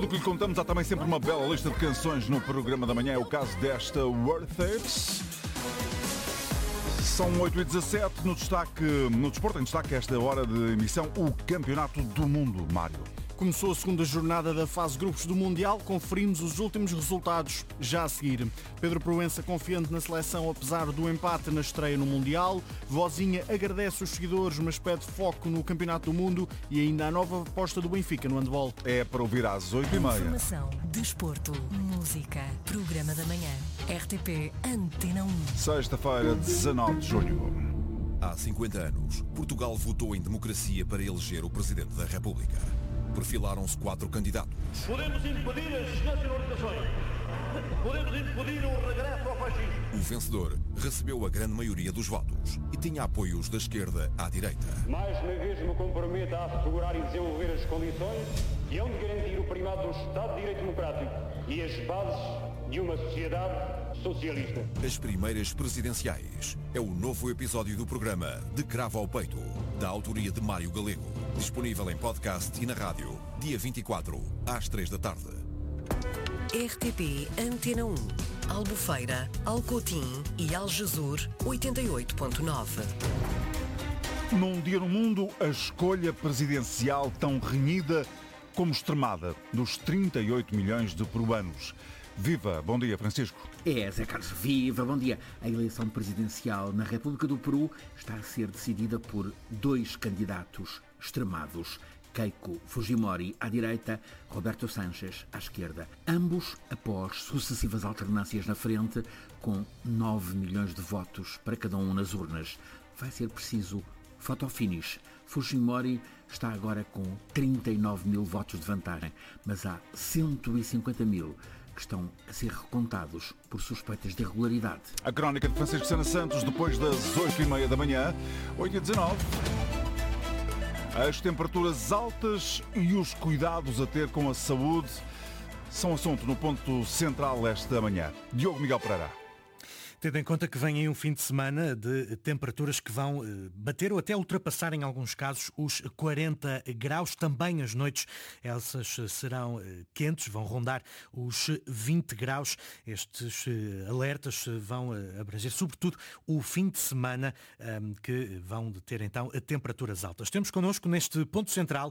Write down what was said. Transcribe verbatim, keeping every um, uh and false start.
tudo o que lhe contamos, há também sempre uma bela lista de canções no programa da manhã. É o caso desta Worth It. São oito e dezassete, no destaque, no desporto em destaque, esta hora de emissão, o Campeonato do Mundo, Mário. Começou a segunda jornada da fase grupos do Mundial, conferimos os últimos resultados já a seguir. Pedro Proença confiante na seleção apesar do empate na estreia no Mundial. Vozinha agradece os seguidores, mas pede foco no Campeonato do Mundo e ainda a nova aposta do Benfica no handball. É para ouvir às oito e meia. Informação, desporto, música, programa da manhã, R T P Antena um. Sexta-feira, dezanove de julho. Há cinquenta anos, Portugal votou em democracia para eleger o Presidente da República. Perfilaram-se quatro candidatos. Podemos impedir as nacionalizações. Podemos impedir o regresso ao fascismo. O vencedor recebeu a grande maioria dos votos e tinha apoios da esquerda à direita. Mais uma vez me comprometo a assegurar e desenvolver as condições que hão de garantir o primado do Estado de Direito Democrático e as bases de uma sociedade socialista. As primeiras presidenciais é o novo episódio do programa De Cravo ao Peito, da autoria de Mário Galego. Disponível em podcast e na rádio, dia vinte e quatro, às três da tarde. R T P Antena um. Albufeira, Alcotim e Algesur, oitenta e oito ponto nove. Num dia no mundo, a escolha presidencial tão renhida como extremada dos trinta e oito milhões de peruanos. Viva! Bom dia, Francisco. É, Zé Carlos, viva, bom dia. A eleição presidencial na República do Peru está a ser decidida por dois candidatos extremados. Keiko Fujimori à direita, Roberto Sánchez à esquerda. Ambos após sucessivas alternâncias na frente, com nove milhões de votos para cada um nas urnas. Vai ser preciso fotofinish. Fujimori está agora com trinta e nove mil votos de vantagem, mas há cento e cinquenta mil que estão a ser recontados por suspeitas de irregularidade. A crónica de Francisco Sena Santos, depois das oito e meia da manhã, oito e dezanove. As temperaturas altas e os cuidados a ter com a saúde são assunto no ponto central esta manhã. Diogo Miguel Pereira. Tendo em conta que vem aí um fim de semana de temperaturas que vão bater ou até ultrapassar em alguns casos os quarenta graus, também as noites essas serão quentes, vão rondar os vinte graus. Estes alertas vão abranger sobretudo o fim de semana, que vão ter então temperaturas altas. Temos connosco neste ponto central